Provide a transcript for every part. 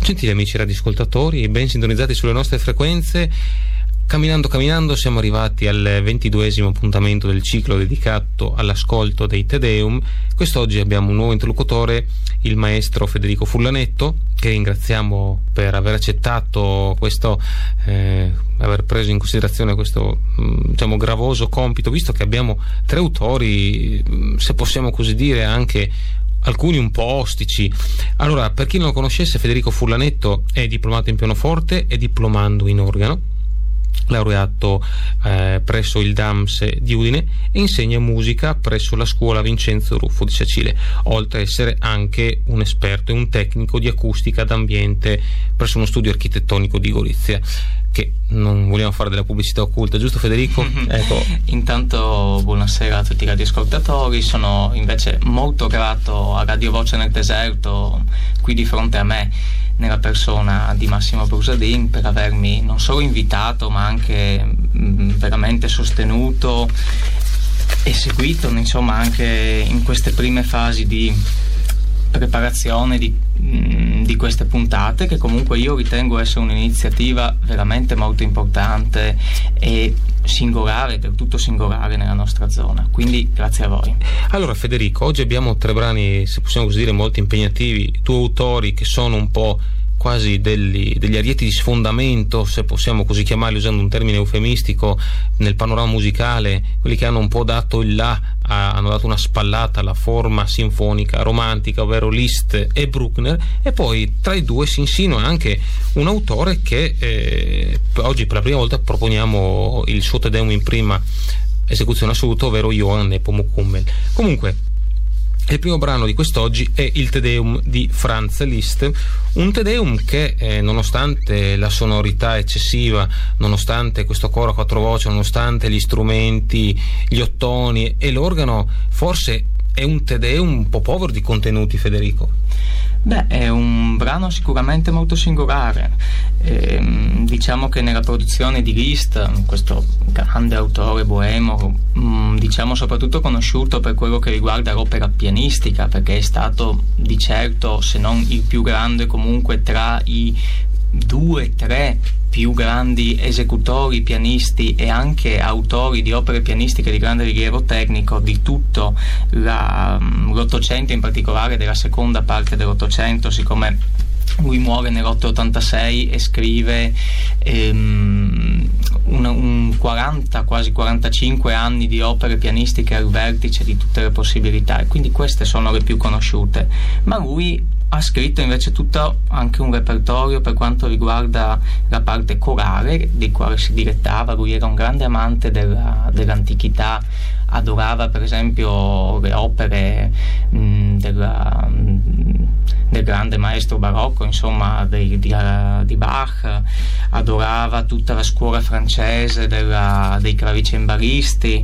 Gentili amici radioascoltatori, ben sintonizzati sulle nostre frequenze, camminando siamo arrivati al 22esimo appuntamento del ciclo dedicato all'ascolto dei Te Deum. Quest'oggi abbiamo un nuovo interlocutore, il maestro Federico Fullanetto, che ringraziamo per aver accettato questo, aver preso in considerazione questo diciamo gravoso compito, visto che abbiamo 3 autori, se possiamo così dire, anche alcuni un po' ostici. Allora, per chi non lo conoscesse, Federico Fullanetto è diplomato in pianoforte e diplomando in organo, laureato presso il DAMS di Udine, e insegna musica presso la scuola Vincenzo Ruffo di Sacile, oltre ad essere anche un esperto e un tecnico di acustica d'ambiente presso uno studio architettonico di Gorizia. Che non vogliamo fare della pubblicità occulta, giusto Federico? Ecco. Intanto buonasera a tutti i radioascoltatori. Sono invece molto grato a Radio Voce nel Deserto, qui di fronte a me, nella persona di Massimo Brusadin, per avermi non solo invitato ma anche veramente sostenuto e seguito, insomma, anche in queste prime fasi di preparazione di queste puntate, che comunque io ritengo essere un'iniziativa veramente molto importante e singolare, del tutto singolare nella nostra zona, quindi grazie a voi. Allora Federico, oggi abbiamo 3 brani, se possiamo così dire, molto impegnativi, 2 autori che sono un po' quasi degli arieti di sfondamento, se possiamo così chiamarli usando un termine eufemistico, nel panorama musicale, quelli che hanno un po' dato il là, hanno dato una spallata alla forma sinfonica romantica, ovvero Liszt e Bruckner, e poi tra i 2 si insinua anche un autore che oggi per la prima volta proponiamo il suo Te Deum in prima esecuzione assoluta, ovvero Johann Nepomuk Hummel. Comunque, il primo brano di quest'oggi è il Te Deum di Franz Liszt, un Te Deum che nonostante la sonorità eccessiva, nonostante questo coro a 4 voci, nonostante gli strumenti, gli ottoni e l'organo, forse è un Te Deum un po' povero di contenuti, Federico. Beh, è un brano sicuramente molto singolare. Diciamo che nella produzione di Liszt, questo grande autore boemo, diciamo soprattutto conosciuto per quello che riguarda l'opera pianistica, perché è stato di certo, se non il più grande, comunque tra i 2-3 più grandi esecutori, pianisti e anche autori di opere pianistiche di grande rilievo tecnico di tutto l'Ottocento, in particolare della seconda parte dell'Ottocento, siccome lui muore nell'886 e scrive un 40, quasi 45 anni di opere pianistiche al vertice di tutte le possibilità, e quindi queste sono le più conosciute. Ma lui ha scritto invece tutto anche un repertorio per quanto riguarda la parte corale, di quale si dilettava. Lui era un grande amante dell'antichità, adorava per esempio le opere del grande maestro barocco, insomma di Bach, adorava tutta la scuola francese dei clavicembalisti,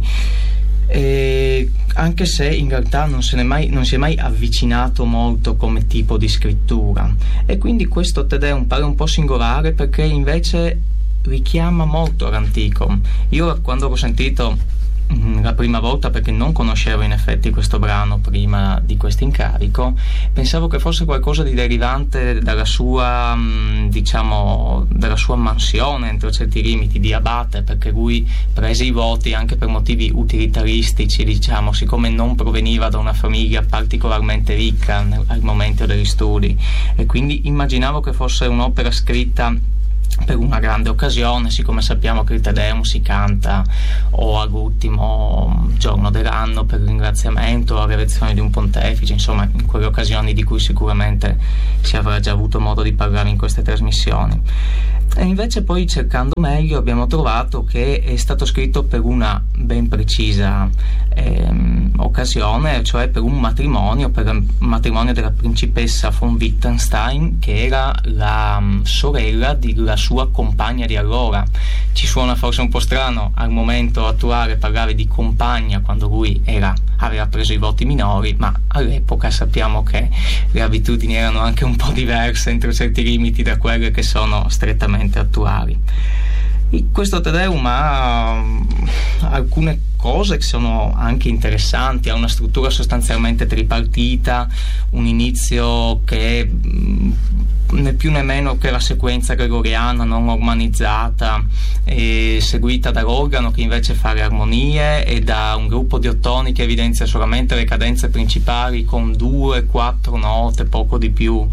anche se in realtà non si è mai avvicinato molto come tipo di scrittura, e quindi questo Te Deum pare un po' singolare perché invece richiama molto l'antico. Io quando l'ho sentito la prima volta, perché non conoscevo in effetti questo brano prima di questo incarico, pensavo che fosse qualcosa di derivante dalla sua dalla sua mansione entro certi limiti di abate, perché lui prese i voti anche per motivi utilitaristici, diciamo, siccome non proveniva da una famiglia particolarmente ricca al momento degli studi, e quindi immaginavo che fosse un'opera scritta per una grande occasione, siccome sappiamo che il Te Deum si canta o all'ultimo giorno dell'anno per il ringraziamento o all'elezione di un pontefice, insomma in quelle occasioni di cui sicuramente si avrà già avuto modo di parlare in queste trasmissioni. E invece poi, cercando meglio, abbiamo trovato che è stato scritto per una ben precisa occasione, cioè per un matrimonio, per il matrimonio della principessa von Wittgenstein, che era la sorella della sua compagna di allora. Ci suona forse un po' strano al momento attuale parlare di compagna quando lui aveva preso i voti minori, ma all'epoca sappiamo che le abitudini erano anche un po' diverse entro certi limiti da quelle che sono strettamente attuali. Questo Te Deum ha alcune cose che sono anche interessanti, ha una struttura sostanzialmente tripartita, un inizio che né più né meno che la sequenza gregoriana non ormanizzata, seguita dall'organo che invece fa le armonie, e da un gruppo di ottoni che evidenzia solamente le cadenze principali con 2-4 note, poco di più.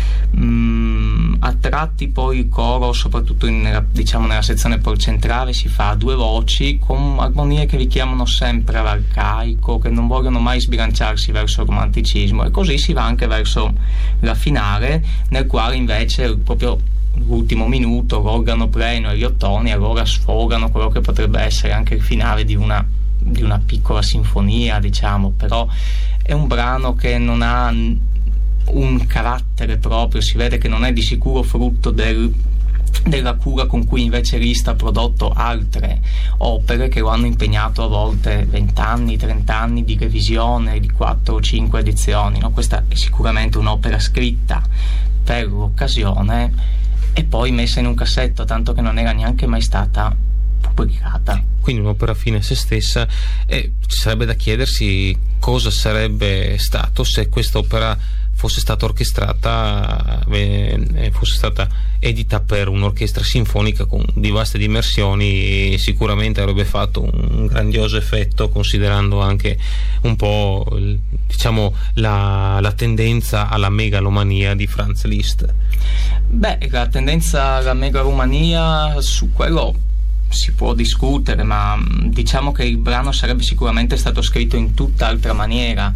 A tratti poi il coro, soprattutto nella sezione centrale, si fa a 2 voci con armonie che richiamano sempre l'arcaico, che non vogliono mai sbilanciarsi verso il romanticismo, e così si va anche verso la finale, nel quale invece proprio l'ultimo minuto l'organo pleno e gli ottoni allora sfogano quello che potrebbe essere anche il finale di una piccola sinfonia, diciamo. Però è un brano che non ha un carattere proprio, si vede che non è di sicuro frutto della cura con cui invece Liszt ha prodotto altre opere che lo hanno impegnato a volte 20 anni, 30 anni di revisione, di 4 o 5 edizioni, no? Questa è sicuramente un'opera scritta per l'occasione e poi messa in un cassetto, tanto che non era neanche mai stata pubblicata. Quindi un'opera fine a se stessa, e ci sarebbe da chiedersi cosa sarebbe stato se quest'opera fosse stata orchestrata, fosse stata edita per un'orchestra sinfonica con di vaste dimensioni. Sicuramente avrebbe fatto un grandioso effetto, considerando anche un po', diciamo, la tendenza alla megalomania di Franz Liszt. La tendenza alla megalomania, su quello si può discutere, ma diciamo che il brano sarebbe sicuramente stato scritto in tutt'altra maniera,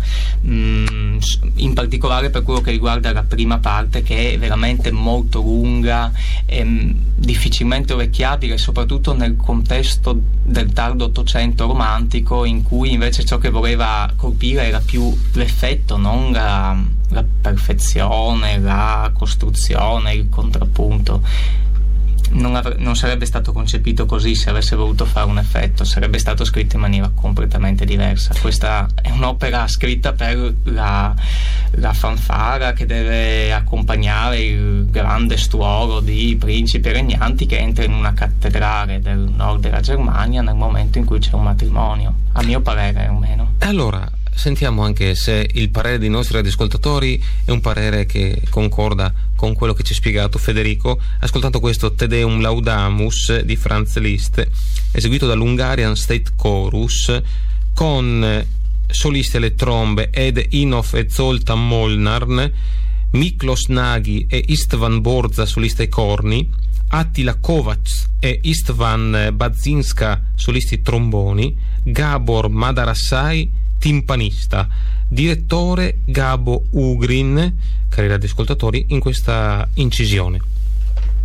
in particolare per quello che riguarda la prima parte, che è veramente molto lunga e difficilmente orecchiabile, soprattutto nel contesto del tardo Ottocento romantico, in cui invece ciò che voleva colpire era più l'effetto, non la perfezione, la costruzione, il contrappunto. Non sarebbe stato concepito così se avesse voluto fare un effetto, sarebbe stato scritto in maniera completamente diversa. Questa è un'opera scritta per la fanfara che deve accompagnare il grande stuolo di principi regnanti che entra in una cattedrale del nord della Germania nel momento in cui c'è un matrimonio, a mio parere almeno. Allora sentiamo anche se il parere dei nostri radioascoltatori è un parere che concorda con quello che ci ha spiegato Federico, ascoltando questo Te Deum Laudamus di Franz Liszt, eseguito dall'Hungarian State Chorus, con solisti alle trombe Ed Inoff e Zoltán Molnár, Miklós Nagy e István Borza solisti ai corni, Attila Kovács e István Badzinska solisti tromboni, Gábor Madarassai timpanista, direttore Gabo Ugrin, cari radioascoltatori, in questa incisione.